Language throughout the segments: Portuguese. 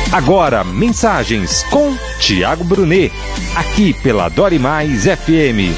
Agora, mensagens com Tiago Brunet, aqui pela Dore Mais FM.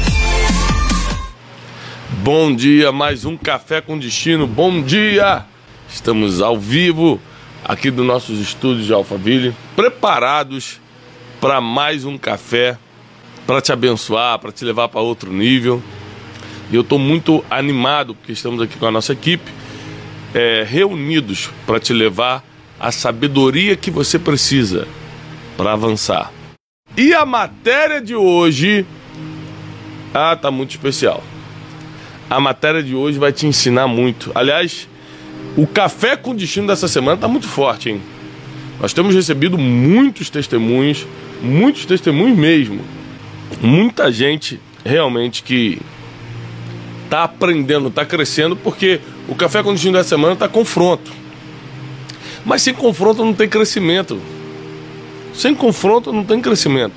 Bom dia, mais um Café com Destino, bom dia! Estamos ao vivo aqui dos nossos estúdios de Alphaville, preparados para mais um café, para te abençoar, para te levar para outro nível. E eu estou muito animado porque estamos aqui com a nossa equipe, reunidos para te levar a sabedoria que você precisa para avançar. E a matéria de hoje, tá muito especial. A matéria de hoje vai te ensinar muito. Aliás, o Café com Destino dessa semana tá muito forte, hein? Nós temos recebido muitos testemunhos mesmo. Muita gente realmente que tá aprendendo, tá crescendo, porque o Café com Destino dessa semana tá confronto. Mas sem confronto não tem crescimento. Sem confronto não tem crescimento.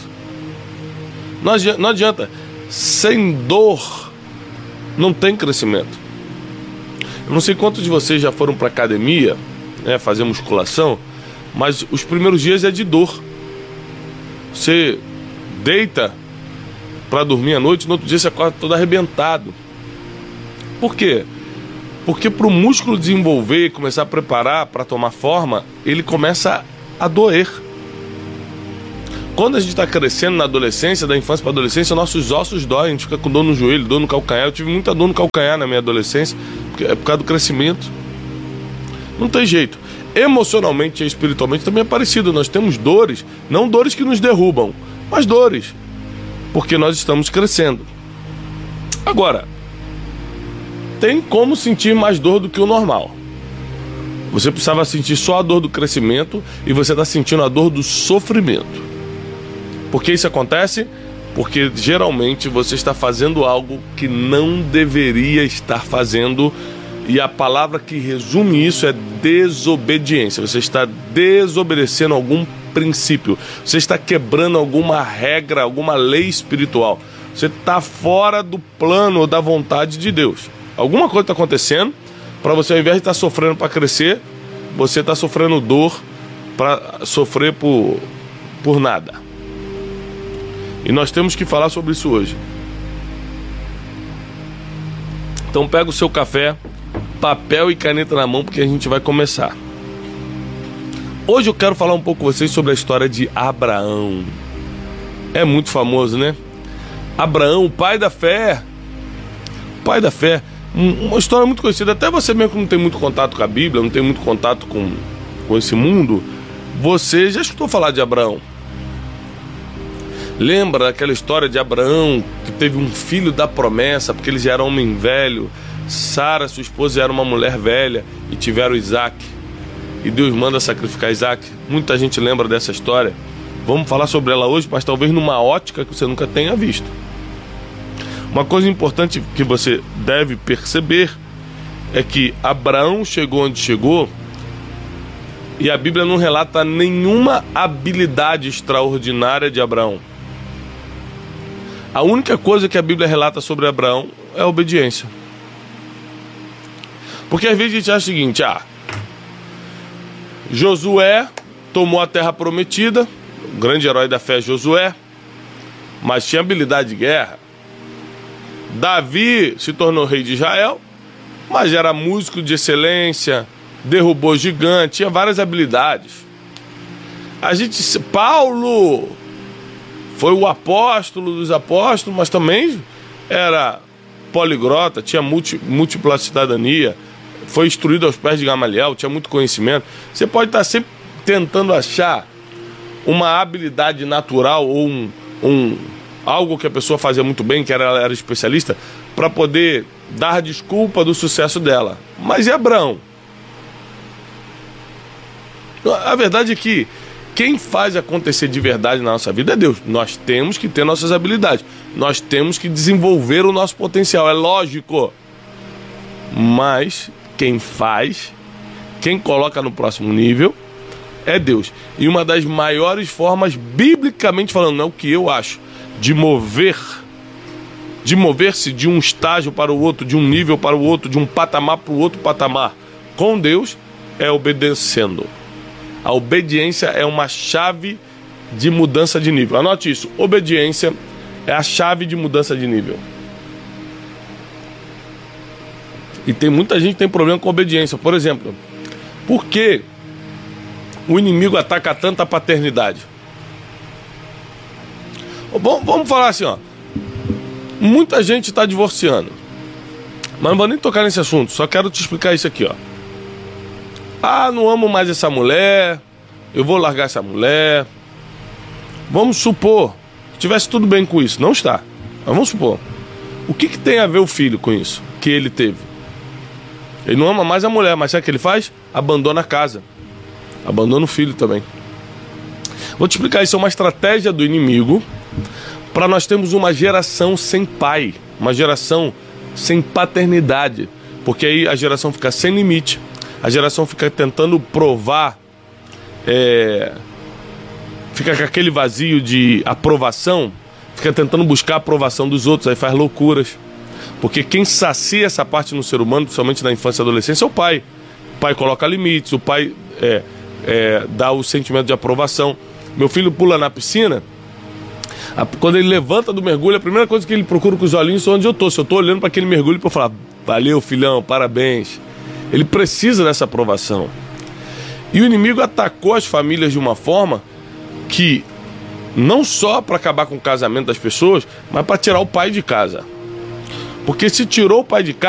Não adianta. Sem dor não tem crescimento. Eu não sei quantos de vocês já foram para academia, fazer musculação, mas os primeiros dias é de dor. Você deita para dormir à noite, no outro dia você acorda todo arrebentado. Por quê? Porque para o músculo desenvolver e começar a preparar para tomar forma, ele começa a doer. Quando a gente está crescendo na adolescência, da infância para a adolescência, nossos ossos doem, a gente fica com dor no joelho, dor no calcanhar. Eu tive muita dor no calcanhar na minha adolescência, por causa do crescimento. Não tem jeito. Emocionalmente e espiritualmente também é parecido. Nós temos dores, não dores que nos derrubam, mas dores, porque nós estamos crescendo. Agora, tem como sentir mais dor do que o normal. Você precisava sentir só a dor do crescimento e você está sentindo a dor do sofrimento. Por que isso acontece? Porque geralmente você está fazendo algo que não deveria estar fazendo, e a palavra que resume isso é desobediência. Você está desobedecendo algum princípio, você está quebrando alguma regra, alguma lei espiritual. Você está fora do plano ou da vontade de Deus. Alguma coisa está acontecendo para você, ao invés de estar sofrendo para crescer, você está sofrendo dor para sofrer por nada. E nós temos que falar sobre isso hoje. Então pega o seu café, papel e caneta na mão, porque a gente vai começar. Hoje eu quero falar um pouco com vocês sobre a história de Abraão. É muito famoso, né? Abraão, o pai da fé. Pai da fé. Uma história muito conhecida. Até você mesmo que não tem muito contato com a Bíblia, não tem muito contato com esse mundo, você já escutou falar de Abraão. Lembra daquela história de Abraão, que teve um filho da promessa, porque ele já era homem velho. Sara, sua esposa, era uma mulher velha e tiveram Isaac. E Deus manda sacrificar Isaac. Muita gente lembra dessa história. Vamos falar sobre ela hoje, mas talvez numa ótica que você nunca tenha visto. Uma coisa importante que você deve perceber é que Abraão chegou onde chegou e a Bíblia não relata nenhuma habilidade extraordinária de Abraão. A única coisa que a Bíblia relata sobre Abraão é a obediência. Porque às vezes a gente acha o seguinte, Josué tomou a terra prometida, o grande herói da fé é Josué, mas tinha habilidade de guerra. Davi se tornou rei de Israel, mas era músico de excelência, derrubou gigante, tinha várias habilidades. Paulo foi o apóstolo dos apóstolos, mas também era poliglota, tinha múltipla cidadania, foi instruído aos pés de Gamaliel, tinha muito conhecimento. Você pode estar sempre tentando achar uma habilidade natural ou algo que a pessoa fazia muito bem, que ela era especialista, para poder dar desculpa do sucesso dela. Mas e Abraão? A verdade é que quem faz acontecer de verdade na nossa vida é Deus. Nós temos que ter nossas habilidades, nós temos que desenvolver o nosso potencial, é lógico. Mas quem faz, quem coloca no próximo nível é Deus. E uma das maiores formas, biblicamente falando, não é o que eu acho, de mover-se de um estágio para o outro, de um nível para o outro, de um patamar para o outro patamar com Deus, é obedecendo. A obediência é uma chave de mudança de nível. Anote isso, obediência é a chave de mudança de nível. E tem muita gente que tem problema com obediência. Por exemplo, por que o inimigo ataca tanto a paternidade? Vamos falar assim, ó. Muita gente está divorciando. Mas não vou nem tocar nesse assunto, só quero te explicar isso aqui, ó. Ah, não amo mais essa mulher, eu vou largar essa mulher. Vamos supor que tivesse tudo bem com isso. Não está, mas vamos supor. O que tem a ver o filho com isso que ele teve? Ele não ama mais a mulher, mas sabe o que ele faz? Abandona a casa, abandona o filho também. Vou te explicar, isso é uma estratégia do inimigo para nós termos uma geração sem pai, uma geração sem paternidade, porque aí a geração fica sem limite, a geração fica tentando provar, fica com aquele vazio de aprovação, fica tentando buscar a aprovação dos outros, aí faz loucuras, porque quem sacia essa parte no ser humano, principalmente na infância e adolescência, é o pai. O pai coloca limites, o pai dá o sentimento de aprovação. Meu filho pula na piscina, quando ele levanta do mergulho, a primeira coisa que ele procura com os olhinhos é onde eu estou. Se eu estou olhando para aquele mergulho para falar, valeu filhão, parabéns. Ele precisa dessa aprovação. E o inimigo atacou as famílias de uma forma que, não só para acabar com o casamento das pessoas, mas para tirar o pai de casa. Porque se tirou o pai de casa,